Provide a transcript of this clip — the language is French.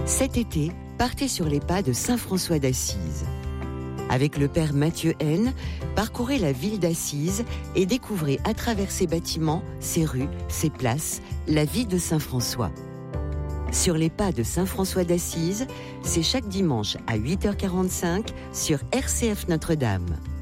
Cet été, partez sur les pas de Saint-François d'Assise. Avec le père Mathieu Haine, parcourez la ville d'Assise et découvrez à travers ses bâtiments, ses rues, ses places, la vie de Saint-François. Sur les pas de Saint-François d'Assise, c'est chaque dimanche à 8h45 sur RCF Notre-Dame.